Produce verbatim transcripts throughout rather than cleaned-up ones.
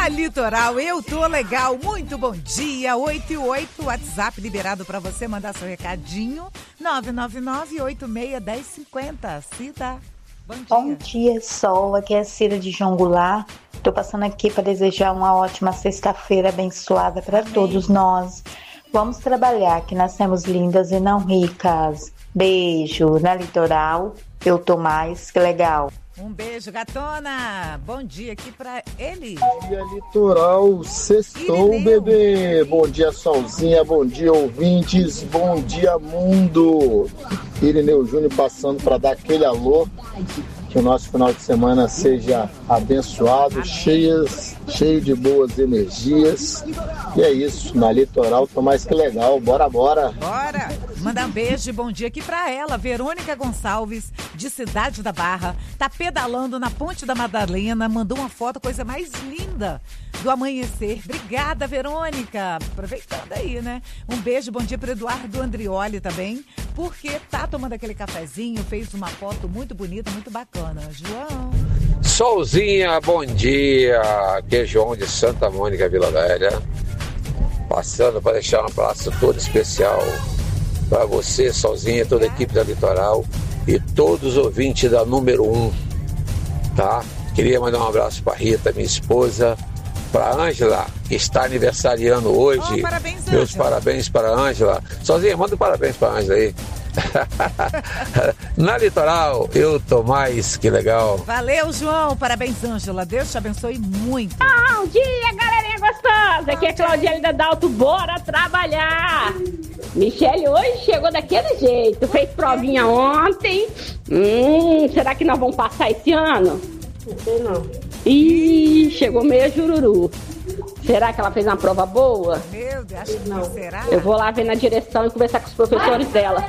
Litoral, eu tô legal, muito bom dia, oito e oito, WhatsApp liberado pra você mandar seu recadinho, nove nove nove, oito seis, um zero cinco zero, Cida, bom dia. Bom dia, Sol, aqui é a Cida de João Goulart, tô passando aqui para desejar uma ótima sexta-feira abençoada para todos nós. Vamos trabalhar, que nascemos lindas e não ricas. Beijo, na Litoral, eu tô mais que legal. Um beijo, gatona. Bom dia aqui pra ele. Bom dia, Litoral. Sextou, Irineu. bebê. Bom dia, Solzinha. Bom dia, ouvintes. Bom dia, mundo. Irineu Júnior passando para dar aquele alô. Que o nosso final de semana seja abençoado, cheias, cheio de boas energias. E é isso, na Litoral tô mais que legal. Bora, bora. Bora! Mandar um beijo e bom dia aqui pra ela, Verônica Gonçalves, de Cidade da Barra. Tá pedalando na Ponte da Madalena, mandou uma foto, coisa mais linda do amanhecer. Obrigada, Verônica. Aproveitando aí, né? Um beijo, bom dia pro Eduardo Andrioli também, porque tá tomando aquele cafezinho, fez uma foto muito bonita, muito bacana. João. Solzinha, bom dia. Aqui é João de Santa Mônica, Vila Velha. Passando para deixar um abraço todo especial para você, Solzinha, toda a equipe da Litoral e todos os ouvintes da número um, tá? Queria mandar um abraço para Rita, minha esposa, para Ângela, que está aniversariando hoje. Oh, parabéns, Meus Ângela. parabéns para Ângela. Solzinha, manda um parabéns para Ângela aí. Na Litoral, eu tô mais que legal. Valeu, João. Parabéns, Ângela. Deus te abençoe muito. Bom dia, galerinha gostosa. Aqui é Claudiane da Dalto. Bora trabalhar. Michele hoje chegou daquele jeito. Fez provinha ontem. Hum, será que nós vamos passar esse ano? Não sei não. Ih, chegou meio jururu. Será que ela fez uma prova boa? Meu Deus, acho que não será. Eu vou lá ver na direção e conversar com os professores dela.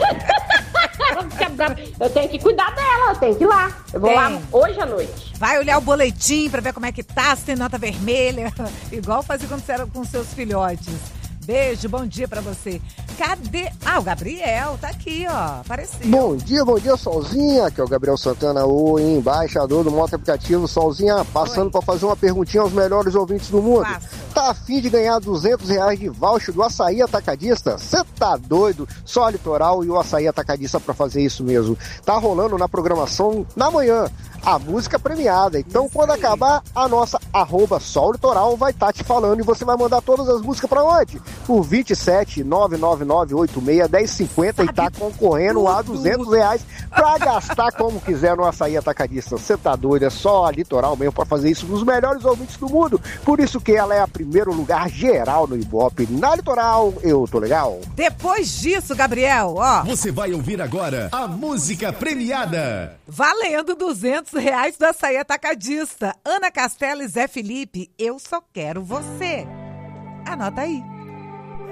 Eu tenho que cuidar dela, eu tenho que ir lá. Eu vou Tem. lá hoje à noite. Vai olhar o boletim pra ver como é que tá, se tem nota vermelha. Igual fazia quando você era com seus filhotes. Beijo, bom dia pra você. Cadê? Ah, o Gabriel tá aqui, ó. Apareceu. Bom dia, bom dia, Solzinha. Aqui é o Gabriel Santana, o embaixador do Moto Aplicativo. Solzinha, passando para fazer uma perguntinha aos melhores ouvintes do mundo. Faça. Tá a fim de ganhar duzentos reais de voucher do Açaí Atacadista? Você tá doido? Só a Litoral e o Açaí Atacadista para fazer isso mesmo. Tá rolando na programação na manhã a música premiada. Então, isso quando aí acabar, a nossa arroba Sol Litoral vai estar tá te falando e você vai mandar todas as músicas para onde? Por vinte e sete, nove nove nove, oito seis, um zero cinco zero e tá concorrendo tudo a duzentos reais pra gastar como quiser no Açaí Atacadista. Você tá doido? É só a Litoral mesmo pra fazer isso nos melhores ouvintes do mundo. Por isso que ela é a primeiro lugar geral no Ibope. Na Litoral, eu tô legal. Depois disso, Gabriel, ó. Você vai ouvir agora a música premiada. Valendo duzentos reais do Açaí Atacadista. Ana Castela e Zé Felipe, eu só quero você. Anota aí.